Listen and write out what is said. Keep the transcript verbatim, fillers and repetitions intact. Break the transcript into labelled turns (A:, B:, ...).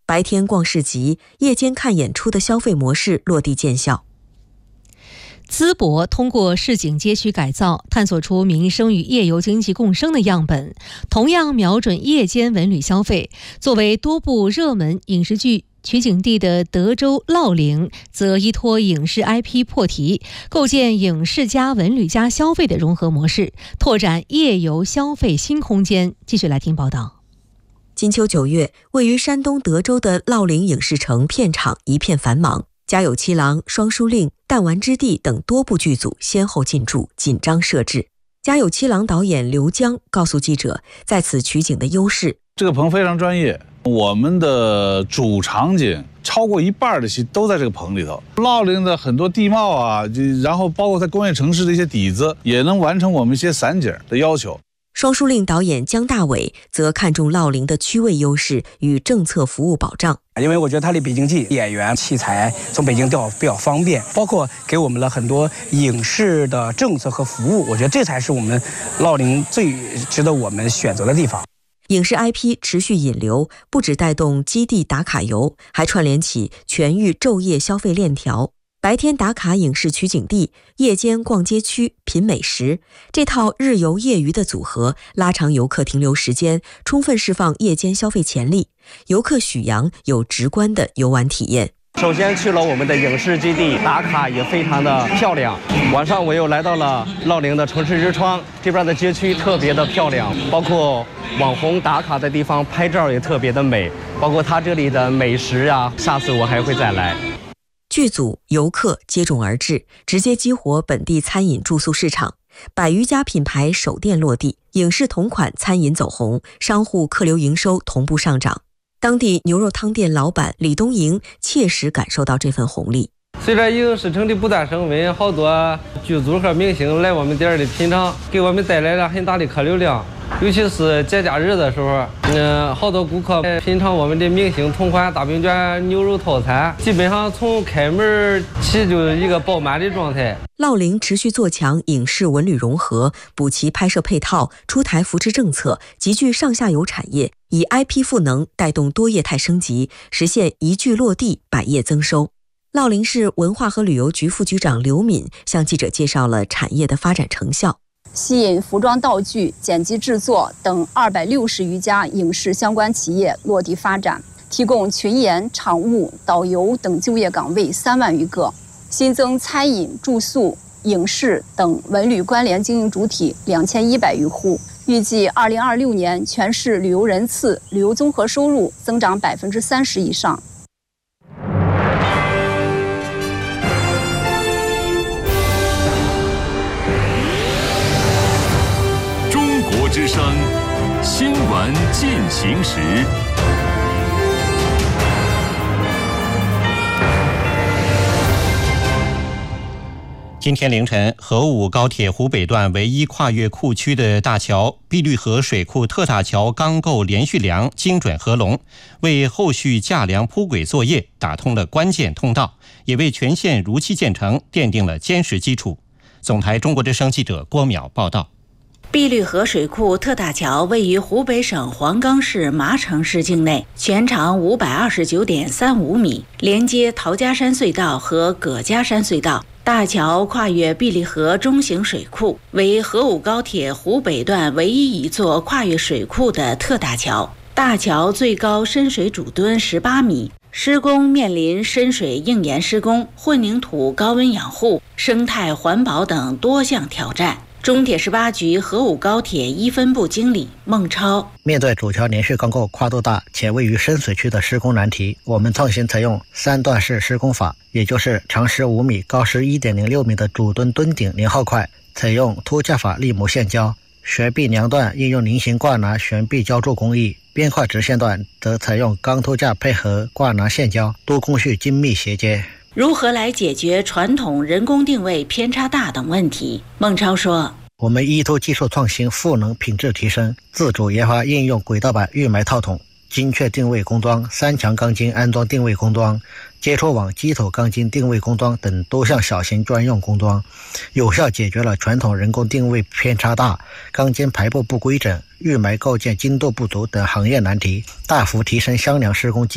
A: 白天逛市集、夜间看演出的消费模式落地见效。
B: 淄博通过市井街区改造，探索出民生与夜游经济共生的样本，同样瞄准夜间文旅消费。作为多部热门影视剧取景地的德州乐陵，则依托影视 I P 破题，构建影视加文旅加消费的融合模式，拓展夜游消费新空间。继续来听报道。
A: 金秋九月，位于山东德州的乐陵影视城片场一片繁忙，家有七郎、双书令、弹丸之地等多部剧组先后进驻，紧张设置。家有七郎导演刘江告诉记者，在此取景的优势，
C: 这个棚非常专业，我们的主场景超过一半的戏都在这个棚里头。乐陵的很多地貌啊，然后包括在工业城市的一些底子，也能完成我们一些散景的要求。
A: 双书令导演姜大伟则看重乐陵的区位优势与政策服务保障，
D: 因为我觉得它离北京近，演员器材从北京调比较方便，包括给我们了很多影视的政策和服务，我觉得这才是我们乐陵最值得我们选择的地方。
A: 影视 I P 持续引流，不只带动基地打卡游，还串联起全域昼夜消费链条。白天打卡影视取景地，夜间逛街区品美食，这套日游夜娱的组合拉长游客停留时间，充分释放夜间消费潜力。游客许阳有直观的游玩体验。
E: 首先去了我们的影视基地，打卡也非常的漂亮。晚上我又来到了乐陵的城市之窗，这边的街区特别的漂亮，包括网红打卡的地方拍照也特别的美，包括它这里的美食啊，下次我还会再来。
A: 剧组、游客接踵而至，直接激活本地餐饮住宿市场。百余家品牌首店落地，影视同款餐饮走红，商户客流营收同步上涨。当地牛肉汤店老板李东营切实感受到这份红利。
F: 随着影视城的不断升温，好多剧组和明星来我们店里品尝，给我们带来了很大的客流量。尤其是节假日的时候，嗯，好多顾客品尝我们的明星同款大饼卷牛肉套餐，基本上从开门起就是一个爆满的状态。
A: 乐陵持续做强影视文旅融合，补齐拍摄配套，出台扶持政策，集聚上下游产业，以 I P 赋能带动多业态升级，实现一剧落地，百业增收。乐陵市文化和旅游局副局长刘敏向记者介绍了产业的发展成效。
G: 吸引服装道具、剪辑制作等二百六十余家影视相关企业落地发展，提供群演、场务、导游等就业岗位三万余个，新增餐饮、住宿、影视等文旅关联经营主体两千一百余户。预计二零二六年全市旅游人次、旅游综合收入增长百分之三十以上。
H: 之声新闻进行时，
I: 今天凌晨，河武高铁湖北段唯一跨越库区的大桥碧绿河水库特大桥钢构连续梁精准合龙，为后续架梁铺轨作业打通了关键通道，也为全线如期建成奠定了坚实基础。总台中国之声记者郭淼报道。
J: 碧绿河水库特大桥位于湖北省黄冈市麻城市境内，全长五百二十九点三五米，连接陶家山隧道和葛家山隧道。大桥跨越碧绿河中型水库，为河武高铁湖北段唯一一座跨越水库的特大桥。大桥最高深水主墩十八米，施工面临深水硬岩施工、混凝土高温养护、生态环保等多项挑战。中铁十八局河武高铁一分部经理孟超：
K: 面对主桥连续钢构跨度大且位于深水区的施工难题，我们创新采用三段式施工法，也就是长十五米、高十一点零六米的主墩墩顶零号块，采用凸架法立模线胶；悬臂梁段应用菱形挂拿悬臂浇筑工艺，边块直线段则采用钢凸架配合挂拿线胶，多工序精密衔接。
J: 如何来解决传统人工定位偏差大等问题？孟超说：
K: 我们依托技术创新、赋能品质提升，自主研发应用轨道板预埋套筒、精确定位工装、三强钢筋安装定位工装、接触网基头钢筋定位工装等多项小型专用工装，有效解决了传统人工定位偏差大、钢筋排布不规整、预埋构件精度不足等行业难题，大幅提升箱梁施工